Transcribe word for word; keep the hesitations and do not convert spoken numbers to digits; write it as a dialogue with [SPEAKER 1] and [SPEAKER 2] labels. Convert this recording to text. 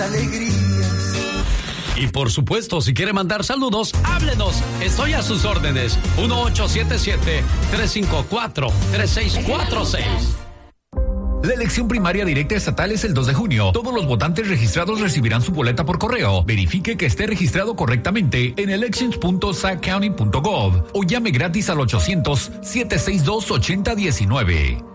[SPEAKER 1] alegrías.
[SPEAKER 2] Y por supuesto, si quiere mandar saludos, háblenos. Estoy a sus órdenes. uno ocho siete siete, tres cinco cuatro, tres seis cuatro seis.
[SPEAKER 3] La elección primaria directa estatal es el dos de junio. Todos los votantes registrados recibirán su boleta por correo. Verifique que esté registrado correctamente en elections punto sac county punto gov o llame gratis al ochocientos, siete seis dos, ocho cero uno nueve.